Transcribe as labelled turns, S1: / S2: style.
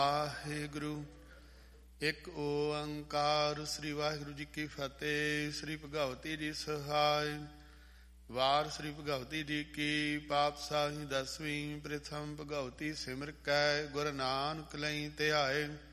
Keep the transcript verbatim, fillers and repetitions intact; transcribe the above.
S1: ਵਾਹਿਗੁਰੂ। ਇੱਕ ਓੰਕਾਰ। ਸ੍ਰੀ ਵਾਹਿਗੁਰੂ ਜੀ ਕੀ ਫਤਿਹ। ਸ੍ਰੀ ਭਗਵਤੀ ਜੀ ਸਹਾਇ। ਵਾਰ ਸ੍ਰੀ ਭਗਵਤੀ ਜੀ ਕੀ। ਪਾਤਸ਼ਾਹੀ ਦਸਵੀਂ। ਪ੍ਰਥਮ ਭਗਵਤੀ ਸਿਮਰ ਕੈ ਗੁਰ ਨਾਨਕ ਲਈ ਧਿਆਏ।